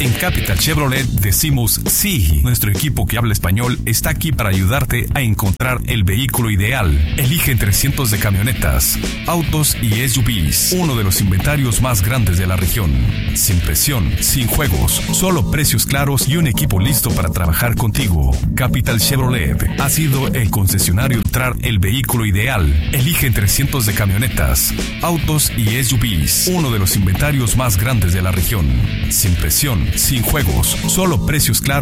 En Capital Chevrolet decimos sí. Nuestro equipo que habla español está aquí para ayudarte a encontrar el vehículo ideal. Elige entre cientos de camionetas, autos y SUVs. Uno de los inventarios más grandes de la región. Sin presión, sin juegos, solo precios claros y un equipo listo para trabajar contigo. Capital Chevrolet ha sido el concesionario de encontrar el vehículo ideal. Elige entre cientos de camionetas, autos y SUVs. Uno de los inventarios más grandes de la región. Sin presión, sin juegos, solo precios claros